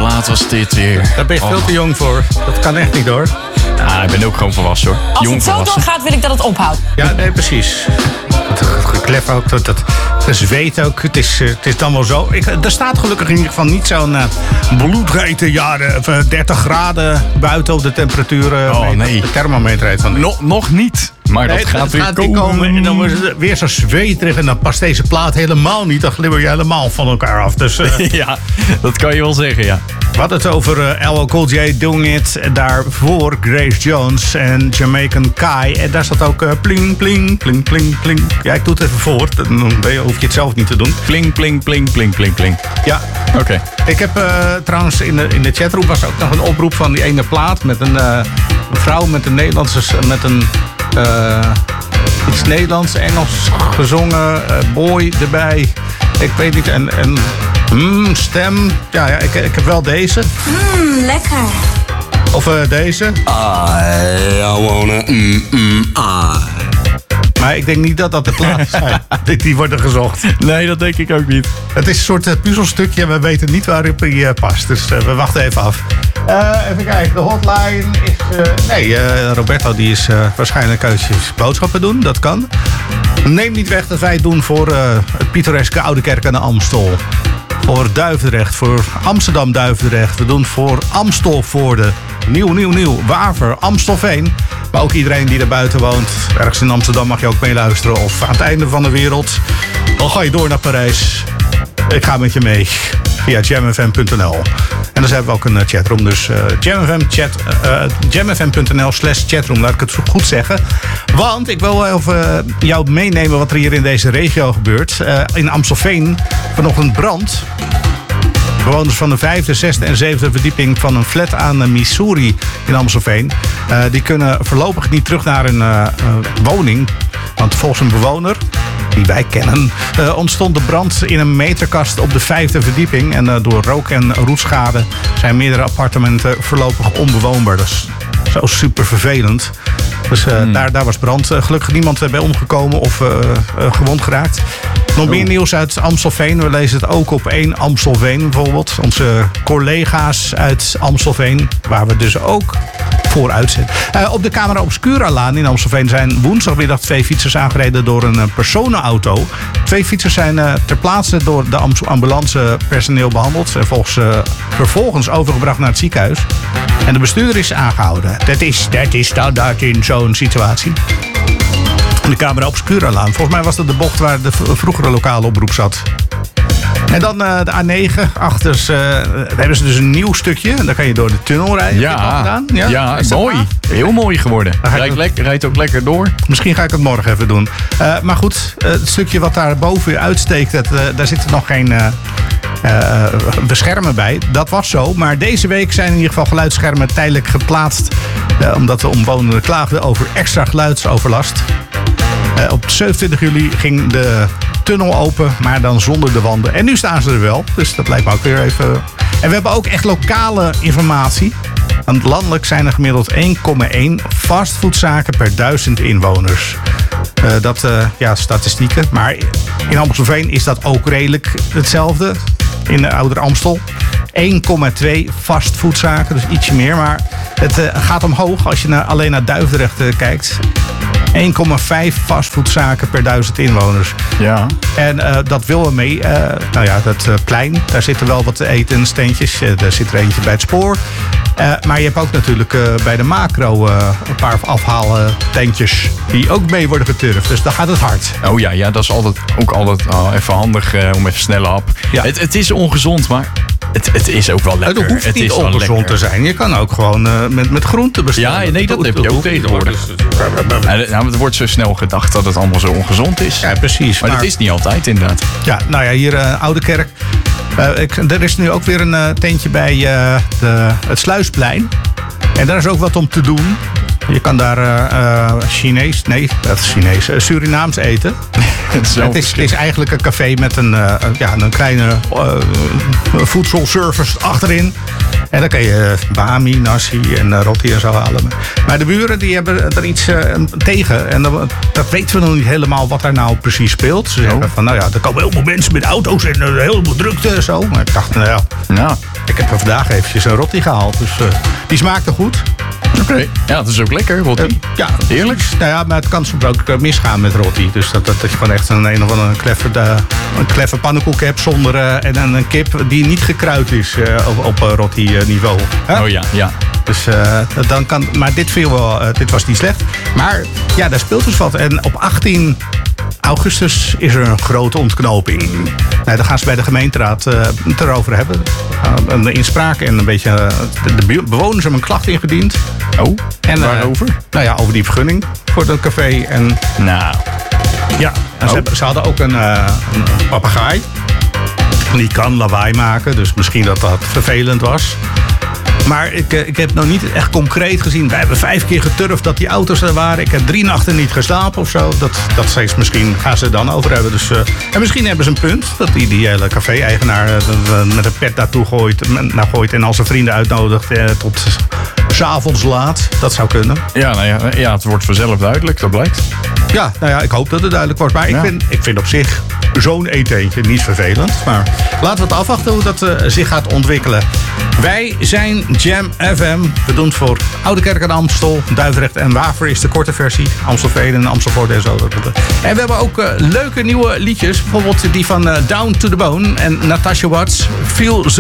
laat was dit weer? Daar ben je veel te jong voor. Dat kan echt niet hoor. Ja, ik ben ook gewoon volwassen hoor. Als Jong het zo volwassen. doorgaat, wil ik dat het ophoudt. Ja, nee, precies. Het geklef ook, dat gezweet ook. Het is dan wel zo. Er staat gelukkig in ieder geval niet zo'n bloedhete jaren. 30 graden buiten op de temperatuur. Nee. De thermometer heet van. Nog niet. Maar dat gaat weer komen. En dan wordt het weer zo zweterig. En dan past deze plaat helemaal niet. Dan glibber je helemaal van elkaar af. Dus, Ja, dat kan je wel zeggen, ja. we hadden het over LL Cool J, Doing It. Daarvoor Grace Jones en Jamaican Kai. En daar zat ook pling, pling, pling, pling, pling. Ja, ik doe het even voor. Dan hoef je het zelf niet te doen. Pling, pling, pling, pling, pling, pling. Ja. Oké. Ik heb trouwens in de chatroom was ook nog een oproep van die ene plaat. Met een vrouw met een Nederlandse... Met een... iets Nederlands, Engels gezongen, boy erbij. Ik weet niet, en stem. Ja, ik heb wel deze. Lekker. Of deze. I wanna Maar ik denk niet dat dat de platen zijn die worden gezocht. Nee, dat denk ik ook niet. Het is een soort puzzelstukje en we weten niet waarop hij past. Dus we wachten even af. Even kijken, de hotline is... Roberto die is waarschijnlijk uit boodschappen doen. Dat kan. Neem niet weg dat wij het doen voor het pittoreske Oude Kerk aan de Amstel. Voor Duivendrecht, voor Amsterdam Duivendrecht. We doen voor Amstelvoorde. Nieuw. Waver, Amstelveen. Maar ook iedereen die er buiten woont. Ergens in Amsterdam mag je ook meeluisteren. Of aan het einde van de wereld. Dan ga je door naar Parijs. Ik ga met je mee. Via jamfm.nl. En dan hebben we ook een chatroom. Dus jamfm.nl/chatroom. Laat ik het goed zeggen. Want ik wil even jou meenemen wat er hier in deze regio gebeurt. In Amstelveen vanochtend brand. Bewoners van de 5e, 6e en 7e verdieping van een flat aan Missouri in Amstelveen. Die kunnen voorlopig niet terug naar hun woning. Want volgens een bewoner, die wij kennen, ontstond de brand in een meterkast op de 5e verdieping. En door rook- en roetschade zijn meerdere appartementen voorlopig onbewoonbaar. Dat is zo super vervelend. Dus daar was brand. Gelukkig niemand bij omgekomen of gewond geraakt. Nog meer nieuws uit Amstelveen. We lezen het ook op 1 Amstelveen bijvoorbeeld. Onze collega's uit Amstelveen, waar we dus ook voor uitzenden. Op de Camera Obscura-laan in Amstelveen zijn woensdagmiddag 2 fietsers aangereden door een personenauto. 2 fietsers zijn ter plaatse door de ambulancepersoneel behandeld. En vervolgens overgebracht naar het ziekenhuis. En de bestuurder is aangehouden. Dat is standaard in zo'n situatie. De Camera Obscura-laan. Volgens mij was dat de bocht waar de vroegere lokale omroep zat. En dan de A9. Achter hebben ze dus een nieuw stukje. En dan kan je door de tunnel rijden. Ja, mooi. Heel mooi geworden. Rijdt ook lekker door. Misschien ga ik het morgen even doen. Maar goed, het stukje wat daar boven je uitsteekt, daar zitten nog geen beschermen bij. Dat was zo. Maar deze week zijn in ieder geval geluidsschermen tijdelijk geplaatst. Omdat de omwonenden klaagden over extra geluidsoverlast. Op 27 juli ging de tunnel open, maar dan zonder de wanden. En nu staan ze er wel, dus dat lijkt me ook weer even... En we hebben ook echt lokale informatie. Want landelijk zijn er gemiddeld 1,1 fastfoodzaken per 1000 inwoners. Dat statistieken. Maar in Amstelveen is dat ook redelijk hetzelfde. In de Ouder Amstel. 1,2 fastfoodzaken, dus ietsje meer. Maar het gaat omhoog als je alleen naar Duivendrecht kijkt. 1,5 fastfoodzaken per 1000 inwoners. Ja. En dat willen we mee. Dat plein, daar zitten wel wat etensteentjes. Daar zit er eentje bij het spoor. Maar je hebt ook natuurlijk bij de macro een paar afhaaltentjes die ook mee worden geturfd. Dus dan gaat het hard. Oh ja, dat is altijd even handig om even snelle hap. Ja. Het is ongezond, maar het is ook wel lekker. Het hoeft niet ongezond te zijn. Je kan ook gewoon met groenten bestellen. Ja, nee, dat heb je ook tegenwoordig. Het wordt zo snel gedacht dat het allemaal zo ongezond is. Ja, precies. Maar dat is niet altijd, inderdaad. Ja, nou ja, hier Oude Kerk. Er is nu ook weer een tentje bij het Sluisplein. En daar is ook wat om te doen. Je kan daar Surinaams eten. Het is eigenlijk een café met een kleine voedselservice achterin. En dan kan je Bami, nasi en roti en zo halen. Maar de buren die hebben er iets tegen. En dat weten we nog niet helemaal wat daar nou precies speelt. Ze zeggen van, nou ja, er komen heel veel mensen met auto's en heel veel drukte en zo. Maar ik dacht, nou ja, ik heb er vandaag eventjes een roti gehaald. Dus die smaakte goed. Oké. Ja, het is ook lekker, roti. Ja, heerlijk. Nou ja, maar het kan soms ook misgaan met roti. Dus dat je gewoon echt een of andere kleffe pannenkoek hebt zonder en een kip die niet gekruid is op roti niveau. Oh ja. Dus dan kan. Maar dit was niet slecht. Maar ja, daar speelt dus wat. En op 18 augustus is er een grote ontknoping. Nou, daar gaan ze bij de gemeenteraad het erover hebben. Een inspraak en een beetje. De bewoners hebben een klacht ingediend. Oh, en waarover? Nou ja, over die vergunning voor dat café. En, ja, en ze hadden ook een papegaai. Die kan lawaai maken, dus misschien dat vervelend was. Maar ik heb nog niet echt concreet gezien. Wij hebben 5 keer geturfd dat die auto's er waren. Ik heb 3 nachten niet geslapen of zo. Dat steeds misschien gaan ze het dan over hebben. Dus, en misschien hebben ze een punt. Dat die hele café-eigenaar met een pet naartoe gooit. En al zijn vrienden uitnodigt tot 's avonds laat. Dat zou kunnen. Ja, nou ja, het wordt vanzelf duidelijk. Dat blijkt. Ja, nou ja, ik hoop dat het duidelijk wordt. Maar ik vind op zich zo'n eetentje niet vervelend. Maar laten we het afwachten hoe dat zich gaat ontwikkelen. Wij zijn Jam FM. We doen het voor Oudekerk en Amstel, Duivendrecht en Waver is de korte versie. Amstelveen en Amstelvoort en zo. En we hebben ook leuke nieuwe liedjes. Bijvoorbeeld die van Down to the Bone en Natasha Watts. Feel